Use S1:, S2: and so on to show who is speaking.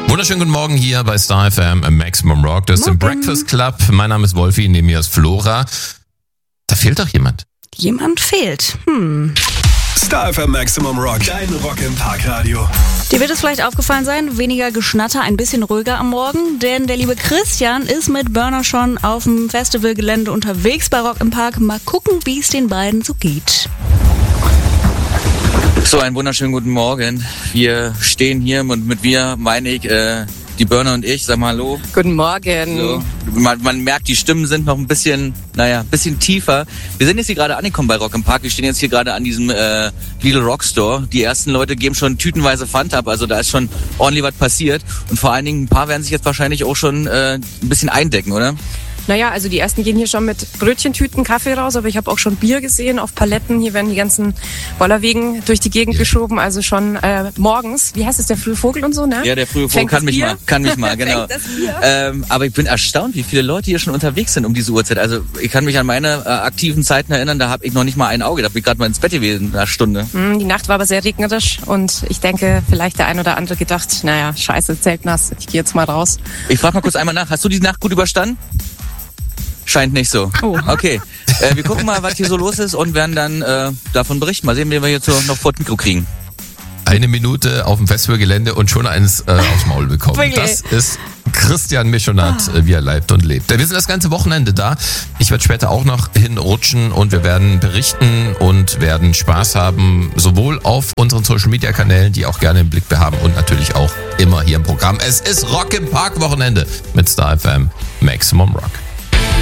S1: Wunderschönen guten Morgen hier bei Star FM Maximum Rock. Das ist im Breakfast Club. Mein Name ist Wolfi, neben mir ist Flora. Da fehlt doch jemand.
S2: Jemand fehlt.
S3: Star FM Maximum Rock, dein Rock im Parkradio.
S2: Dir wird es vielleicht aufgefallen sein, weniger Geschnatter, ein bisschen ruhiger am Morgen, denn der liebe Christian ist mit Burner schon auf dem Festivalgelände unterwegs bei Rock im Park. Mal gucken, wie es den beiden so geht.
S4: So, einen wunderschönen guten Morgen. Wir stehen hier und mit wir meine ich die Burner und ich. Sag mal hallo.
S5: Guten Morgen.
S4: So. Man merkt, die Stimmen sind noch ein bisschen tiefer. Wir sind jetzt hier gerade angekommen bei Rock im Park. Wir stehen jetzt hier gerade an diesem Lidl Rock Store. Die ersten Leute geben schon tütenweise Pfand ab. Also da ist schon ordentlich was passiert. Und vor allen Dingen, ein paar werden sich jetzt wahrscheinlich auch schon ein bisschen eindecken, oder?
S5: Naja, also die ersten gehen hier schon mit Brötchentüten, Kaffee raus, aber ich habe auch schon Bier gesehen auf Paletten. Hier werden die ganzen Bollerwegen durch die Gegend geschoben, also schon morgens. Wie heißt es, der frühe Vogel und so, ne?
S4: Ja, der frühe Vogel kann mich mal, genau.
S5: Fängt das Bier?
S4: Aber ich bin erstaunt, wie viele Leute hier schon unterwegs sind um diese Uhrzeit. Also ich kann mich an meine aktiven Zeiten erinnern, da habe ich noch nicht mal ein Auge, da bin ich gerade mal ins Bett gewesen in einer Stunde.
S5: Die Nacht war aber sehr regnerisch und ich denke, vielleicht der ein oder andere gedacht, naja, scheiße, Zeltnass, ich gehe jetzt mal raus.
S4: Ich frage mal kurz einmal nach, hast du die Nacht gut überstanden? Scheint nicht so.
S5: Oh.
S4: Okay, wir gucken mal, was hier so los ist und werden dann davon berichten. Mal sehen, wie wir jetzt so noch vor das Mikro kriegen.
S1: 1 Minute auf dem Festivalgelände und schon eins aufs Maul bekommen.
S5: Okay.
S1: Das ist Christian Mischonat, wie er leibt und lebt. Wir sind das ganze Wochenende da. Ich werde später auch noch hinrutschen und wir werden berichten und werden Spaß haben, sowohl auf unseren Social-Media-Kanälen, die auch gerne im Blick behaben und natürlich auch immer hier im Programm. Es ist Rock im Park Wochenende mit Star FM Maximum Rock.